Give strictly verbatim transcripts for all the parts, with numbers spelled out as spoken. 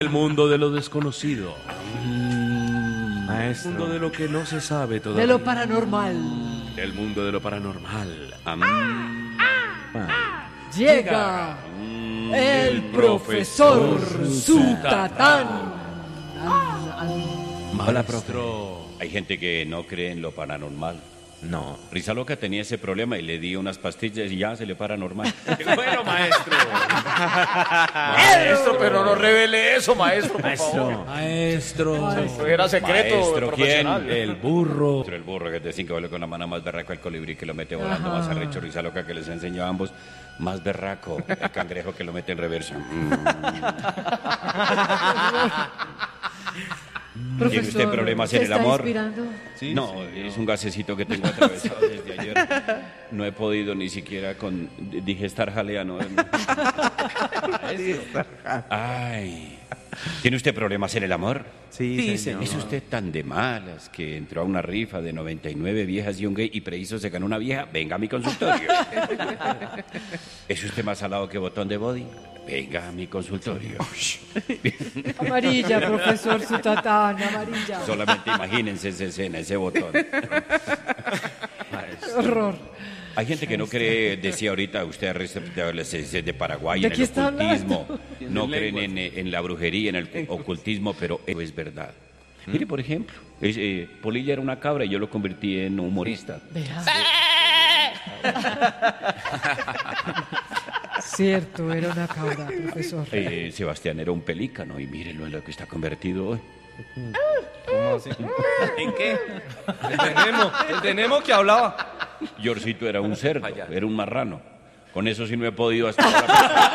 El mundo de lo desconocido. Maestro. El mundo de lo que no se sabe todavía. De lo paranormal. El mundo de lo paranormal. Am- Llega el profesor Zutatán. Hola, profe. Hay gente que no cree en lo paranormal. No. Risa Loca tenía ese problema y le di unas pastillas y ya se le para normal. Bueno, maestro. Maestro, pero no revele eso, maestro, por favor. Maestro. Eso era secreto Maestro, ¿quién? profesional. El burro. El burro que te dicen que vuela con la mano más berraco, el colibrí que lo mete volando Ajá. más arrecho, Risa Loca que les enseñó a ambos, más berraco, el cangrejo que lo mete en reversa. ¿Tiene usted problemas ¿se en el está amor? inspirando? Sí, No, es un gasecito que tengo atravesado desde ayer. No he podido ni siquiera con digestar jalea, ¿no? Ay. ¿Tiene usted problemas en el amor? Sí, Dicen, señor. ¿es usted tan de malas que entró a una rifa de noventa y nueve viejas y un gay y preciso se ganó una vieja? Venga a mi consultorio. ¿Es usted más salado que botón de body? Venga a mi consultorio. Amarilla, profesor Zutatán, amarilla. Solamente imagínense esa escena, ese botón. Horror. Hay gente que no cree, decía ahorita usted de, de Paraguay, ¿De en qué el está ocultismo. hablando? No creen en, en la brujería, en el ocultismo, pero eso es verdad. Mire, por ejemplo, es, eh, Polilla era una cabra y yo lo convertí en humorista. Verá. Cierto, era una cabra, profesor. Eh, Sebastián era un pelícano y mírenlo en lo que está convertido hoy. ¿Cómo así? ¿En qué? Entendemos, entendemos que hablaba. Yorcito era un cerdo, era un marrano. Con eso sí no he podido hasta ahora.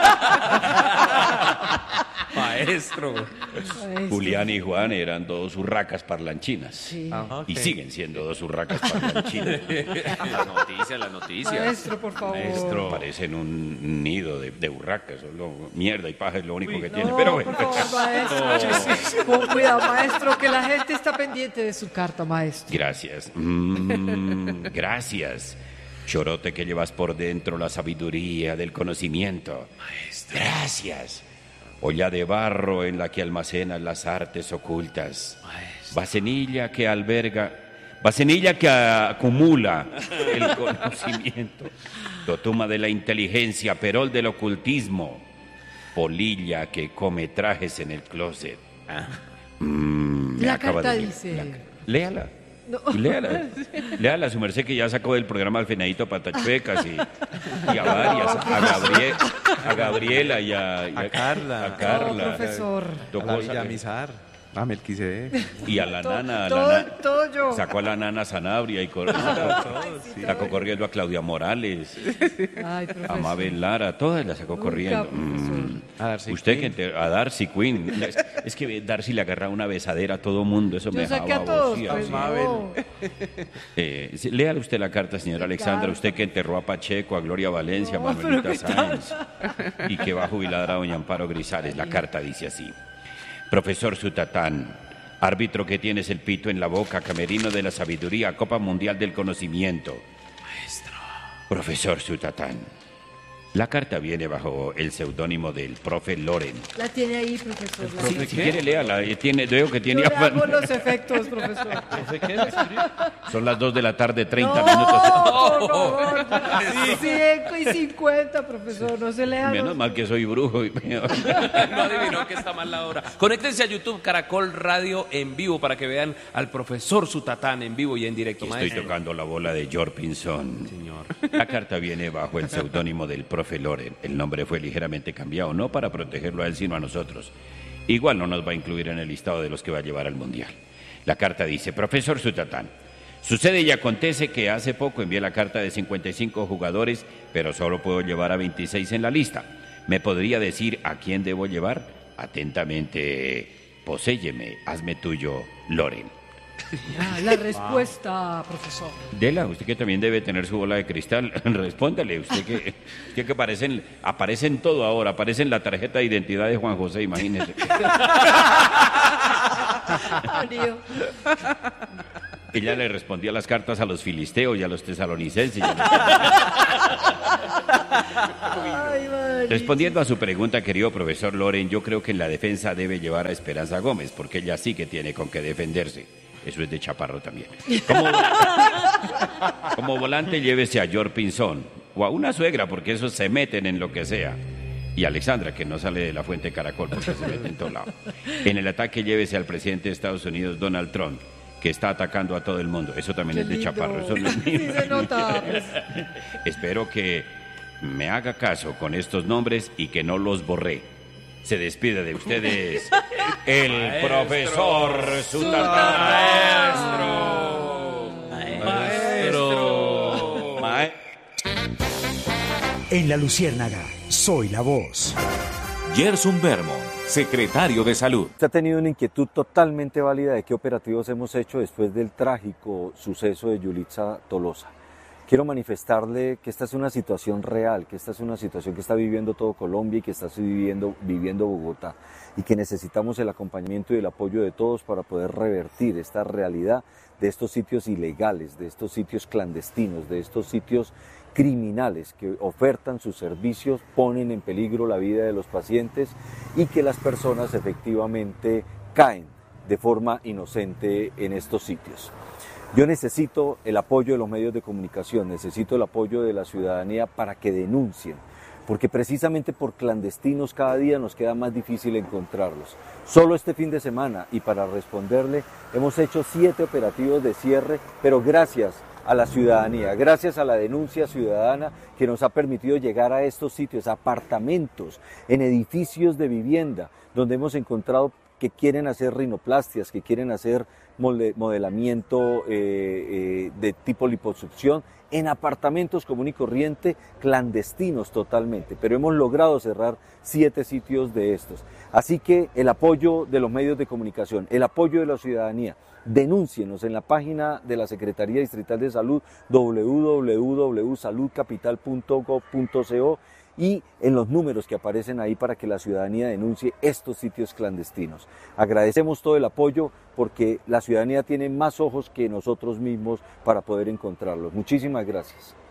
Maestro. Maestro. Julián y Juan eran dos urracas parlanchinas. Sí. Ah, Y ok. siguen siendo dos urracas parlanchinas. La noticia, la noticia. Maestro, por favor. Maestro, parecen un nido de, de urracas. Solo mierda y paja es lo único que tiene. No, Pero bueno. por favor, maestro. Con cuidado, maestro, que la gente está pendiente de su carta, maestro. Gracias. Mm, gracias. Chorote que llevas por dentro la sabiduría del conocimiento. Gracias. Olla de barro en la que almacenas las artes ocultas. Vasenilla que alberga, vasenilla que acumula el conocimiento. Totuma de la inteligencia, perol del ocultismo. Polilla que come trajes en el closet. Mm, me La acaba carta de- dice- la- léala. No. Y léala, léala, su merced que ya sacó del programa al Fenadito Patachuecas y, y a varias, a, Gabriel, a Gabriela y a, y A Carla. a Carla. No, profesor. A Tocó la sacar- Villamizar. A Melquisedec. y a la Todo- nana, a la todo- na- todo yo. sacó a la nana Sanabria y cor- sacó, sacó corriendo a Claudia Morales, Ay, a profesor. Mabel Lara, todas las sacó Nunca, corriendo. profesor. Mm. A Darcy Usted Quinn. que ente- a Darcy Quinn, es, es que Darcy le agarra una besadera a todo mundo, eso me Yo saqué dejaba a todos, babosía, pues sí. no. Eh, sí, léale usted la carta, señora Alexandra, usted que enterró a Pacheco, a Gloria Valencia, a No, Manuelita pero ¿qué tal? Sáenz y que va a jubilar a doña Amparo Grisales. La carta dice así: Profesor Zutatán, árbitro que tienes el pito en la boca, camerino de la sabiduría, Copa Mundial del Conocimiento. Maestro. Profesor Zutatán, la carta viene bajo el seudónimo del profe Loren. La tiene ahí, profesor. la Si, tiene. si quiere, léala, eh, tiene, veo que tiene Yo le afán. hago los efectos, profesor. Son las dos de la tarde, treinta No, minutos. por favor. cinco y cincuenta, profesor. No se lea. Menos mal que soy brujo. y- No adivinó que está mal la hora. Conéctense a YouTube Caracol Radio en vivo para que vean al profesor Zutatán en vivo y en directo. Estoy Maestro. tocando la bola de George Pinson. Señor. La carta viene bajo el seudónimo del profe Loren. El nombre fue ligeramente cambiado, no para protegerlo a él, sino a nosotros. Igual no nos va a incluir en el listado de los que va a llevar al Mundial. La carta dice: Profesor Zutatán, sucede y acontece que hace poco envié la carta de cincuenta y cinco jugadores, pero solo puedo llevar a veintiséis en la lista. ¿Me podría decir a quién debo llevar? Atentamente, poséyeme, hazme tuyo, Loren. Ah, la respuesta, profesor. Dela, usted que también debe tener su bola de cristal, respóndale, usted que, usted que aparecen, aparece en todo ahora, aparece en la tarjeta de identidad de Juan José, imagínese. Mario. Ella le respondía las cartas a los filisteos y a los tesalonicenses. y a los- Ay, Mario. Respondiendo a su pregunta, querido profesor Loren, yo creo que en la defensa debe llevar a Esperanza Gómez, porque ella sí que tiene con qué defenderse. Eso es de Chaparro también. Como, como volante llévese a George Pinzón, o a una suegra, porque esos se meten en lo que sea. Y Alexandra, que no sale de la fuente Caracol, porque se mete en todo lado. En el ataque llévese al presidente de Estados Unidos, Donald Trump, que está atacando a todo el mundo. Eso también Qué es de lindo. Chaparro. Eso no es mío. Sí se nota, pues. Espero que me haga caso con estos nombres y que no los borré. Se despide de ustedes el Maestro. profesor Sutatán. Maestro. Mae- En La Luciérnaga, soy la voz. Gerson Vermont, secretario de Salud. Usted ha tenido una inquietud totalmente válida de qué operativos hemos hecho después del trágico suceso de Yulitza Tolosa. Quiero manifestarle que esta es una situación real, que esta es una situación que está viviendo todo Colombia y que está viviendo, viviendo Bogotá, y que necesitamos el acompañamiento y el apoyo de todos para poder revertir esta realidad de estos sitios ilegales, de estos sitios clandestinos, de estos sitios criminales que ofertan sus servicios, ponen en peligro la vida de los pacientes y que las personas efectivamente caen de forma inocente en estos sitios. Yo necesito el apoyo de los medios de comunicación, necesito el apoyo de la ciudadanía para que denuncien, porque precisamente por clandestinos cada día nos queda más difícil encontrarlos. Solo este fin de semana, y para responderle, hemos hecho siete operativos de cierre, pero gracias a la ciudadanía, gracias a la denuncia ciudadana que nos ha permitido llegar a estos sitios, apartamentos, en edificios de vivienda, donde hemos encontrado que quieren hacer rinoplastias, que quieren hacer modelamiento eh, eh, de tipo liposucción, en apartamentos común y corriente, clandestinos totalmente, pero hemos logrado cerrar siete sitios de estos. Así que el apoyo de los medios de comunicación, el apoyo de la ciudadanía, denúncienos en la página de la Secretaría Distrital de Salud, doble u doble u doble u punto salud capital punto gob punto co, y en los números que aparecen ahí para que la ciudadanía denuncie estos sitios clandestinos. Agradecemos todo el apoyo porque la ciudadanía tiene más ojos que nosotros mismos para poder encontrarlos. Muchísimas gracias.